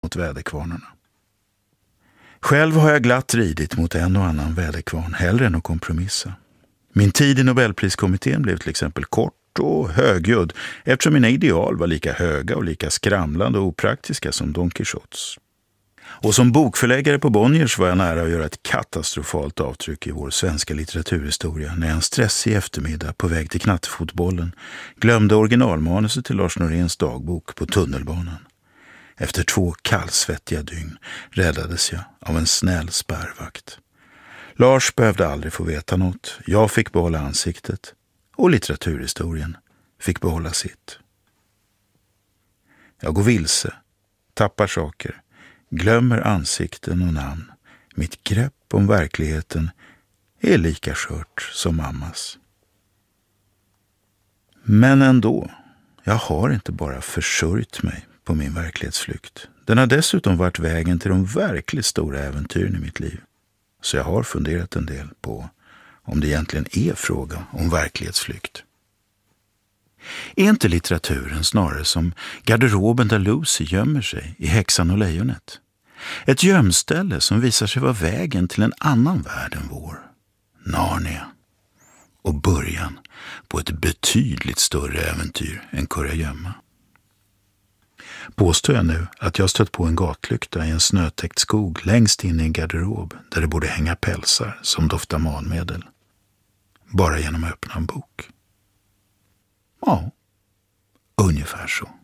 mot väderkvarnarna. Själv har jag glatt ridit mot en och annan väderkvarn hellre än att kompromissa. Min tid i Nobelpriskommittén blev till exempel kort och högljudd eftersom mina ideal var lika höga och lika skramlande och opraktiska som Don Quixotes. Och som bokförläggare på Bonniers var jag nära att göra ett katastrofalt avtryck i vår svenska litteraturhistoria när jag en stressig eftermiddag på väg till knattefotbollen glömde originalmanuset till Lars Noréns dagbok på tunnelbanan. Efter 2 kallsvettiga dygn räddades jag av en snäll spärrvakt. Lars behövde aldrig få veta något. Jag fick behålla ansiktet och litteraturhistorien fick behålla sitt. Jag går vilse, tappar saker, glömmer ansikten och namn. Mitt grepp om verkligheten är lika skört som mammas. Men ändå, jag har inte bara försörjt mig på min verklighetsflykt. Den har dessutom varit vägen till de verkligt stora äventyren i mitt liv. Så jag har funderat en del på om det egentligen är fråga om verklighetsflykt. Är inte litteraturen snarare som garderoben där Lucy gömmer sig i Häxan och lejonet? Ett gömställe som visar sig vara vägen till en annan värld än vår. Narnia. Och början på ett betydligt större äventyr än Kurragömma. Påstår jag nu att jag stött på en gatlykta i en snötäckt skog längst in i en garderob där det borde hänga pälsar som doftar manmedel. Bara genom att öppna en bok. Ja, ungefär så.